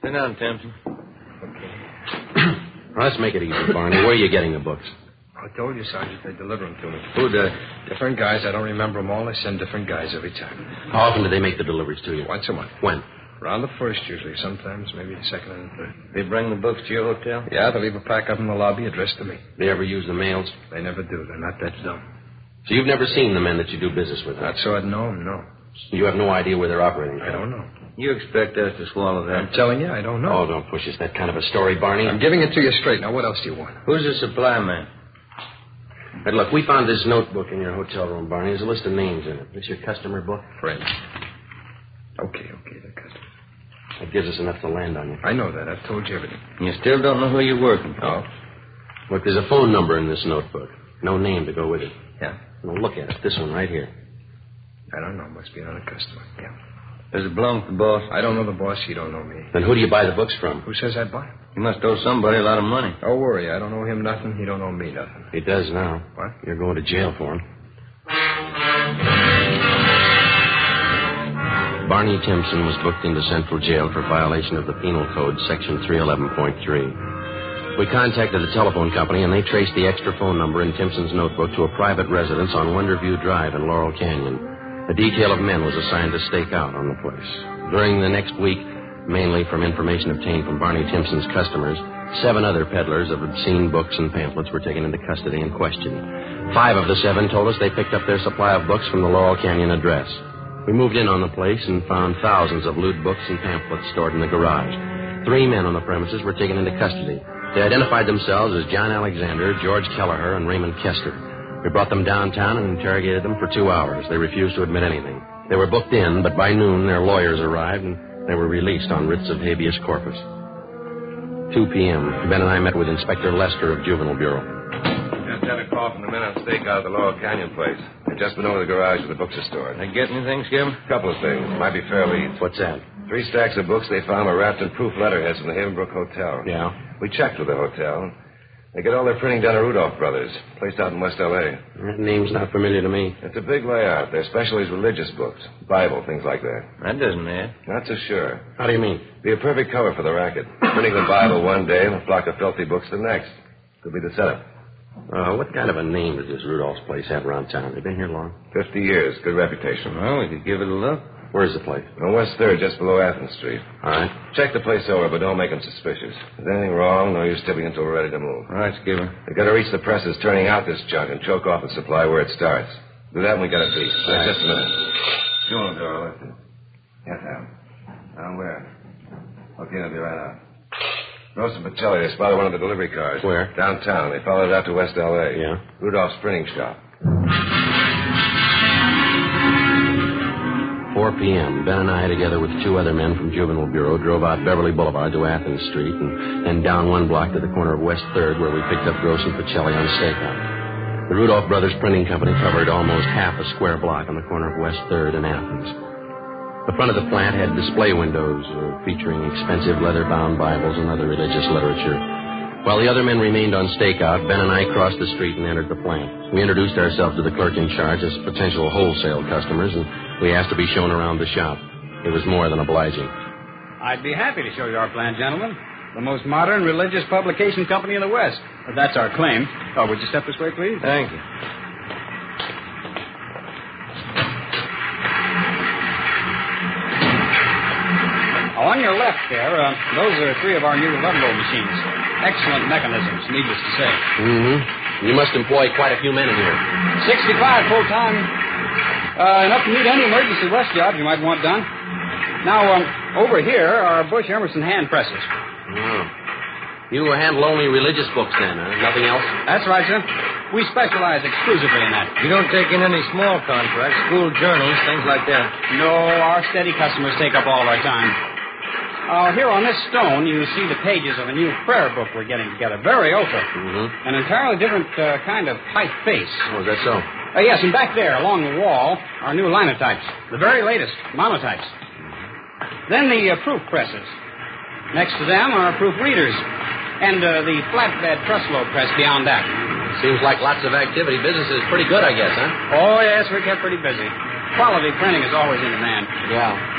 Sit down, Timpson. Let's make it easy, Barney. Where are you getting the books? I told you, Sergeant, they deliver them to me. Who does? Different guys. I don't remember them all. They send different guys every time. How often do they make the deliveries to you? Once a month. When? Around the first, usually. Sometimes maybe the second and the third. They bring the books to your hotel? Yeah, they leave a pack up in the lobby addressed to me. They ever use the mails? They never do. They're not that dumb. So you've never seen the men that you do business with? Not so I'd know them, no. You have no idea where they're operating from? I don't know. You expect us to swallow that? I'm telling you, I don't know. Oh, don't push us that kind of a story, Barney. I'm giving it to you straight. Now, what else do you want? Who's the supply man? But look, we found this notebook in your hotel room, Barney. There's a list of names in it. This your customer book? Friends. Okay, the customer. That gives us enough to land on you. I know that. I've told you everything. You still don't know who you're working for? No. Look, there's a phone number in this notebook. No name to go with it. Yeah. Now, look at it. This one right here. I don't know. Must be another customer. Yeah. Does it belong to the boss? I don't know the boss. He don't know me. Then who do you buy the books from? Who says I buy him? You must owe somebody a lot of money. Don't worry. I don't owe him nothing. He don't owe me nothing. He does now. What? You're going to jail for him. Barney Timpson was booked into Central Jail for violation of the Penal Code, Section 311.3. We contacted the telephone company, and they traced the extra phone number in Timpson's notebook to a private residence on Wonderview Drive in Laurel Canyon. A detail of men was assigned to stake out on the place. During the next week, mainly from information obtained from Barney Timpson's customers, 7 other peddlers of obscene books and pamphlets were taken into custody and questioned. 5 of the 7 told us they picked up their supply of books from the Laurel Canyon address. We moved in on the place and found thousands of loot books and pamphlets stored in the garage. 3 men on the premises were taken into custody. They identified themselves as John Alexander, George Kelleher, and Raymond Kester. We brought them downtown and interrogated them for 2 hours. They refused to admit anything. They were booked in, but by noon their lawyers arrived and they were released on writs of habeas corpus. 2 p.m. Ben and I met with Inspector Lester of Juvenile Bureau. Just had a call from the men on stakeout at the Laurel Canyon place. They've just been over to the garage where the books are stored. They get anything, Skip? Couple of things. Might be fair leads. What's that? 3 stacks of books they found were wrapped in proof letterheads from the Havenbrook Hotel. Yeah? We checked with the hotel. They get all their printing done at Rudolph Brothers, placed out in West L.A. That name's not familiar to me. It's a big layout. Their specialty is religious books, Bible, things like that. That doesn't add. Not so sure. How do you mean? Be a perfect cover for the racket. Printing the Bible one day and a flock of filthy books the next. Could be the setup. What kind of a name does this Rudolph's place have around town? They been here long? 50 years. Good reputation. Well, we could give it a look. Where's the place? On West 3rd, just below Athens Street. All right. Check the place over, but don't make them suspicious. If there's anything wrong, no use tipping until we're ready to move. All right, Skipper. We've got to reach the presses turning out this junk and choke off the supply where it starts. Do that and we got a beat. Right. Just a minute. Funeral door, listen. Yes, ma'am. Down where? Okay, I'll be right out. Gross and Pacelli, they spotted one of the delivery cars. Where? Downtown. They followed it out to West L.A. Yeah? Rudolph's printing shop. 4 p.m., Ben and I, together with 2 other men from Juvenile Bureau, drove out Beverly Boulevard to Athens Street and then down 1 block to the corner of West 3rd where we picked up Gross and Pacelli on stakeout. The Rudolph Brothers Printing Company covered almost half a square block on the corner of West 3rd and Athens. The front of the plant had display windows featuring expensive leather-bound Bibles and other religious literature. While the other men remained on stakeout, Ben and I crossed the street and entered the plant. We introduced ourselves to the clerk in charge as potential wholesale customers, and we asked to be shown around the shop. It was more than obliging. I'd be happy to show you our plant, gentlemen. The most modern religious publication company in the West. That's our claim. Oh, would you step this way, please? Thank you. On your left there, those are 3 of our new Ludlow machines. Excellent mechanisms, needless to say. Mm-hmm. You must employ quite a few men in here. 65 full-time. Enough to meet any emergency West jobs you might want done. Now, over here are Bush Emerson hand presses. Oh. You handle only religious books then, huh? Nothing else? That's right, sir. We specialize exclusively in that. You don't take in any small contracts, school journals, things like that. No, our steady customers take up all of our time. Here on this stone, you see the pages of a new prayer book we're getting together. Very open. Mm-hmm. An entirely different kind of typeface. Oh, is that so? Yes, and back there, along the wall, are new linotypes. The very latest, monotypes. Then the proof presses. Next to them are proof readers. And the flatbed trussload press beyond that. Seems like lots of activity. Business is pretty good, I guess, huh? Oh, yes, we're kept pretty busy. Quality printing is always in demand. Yeah.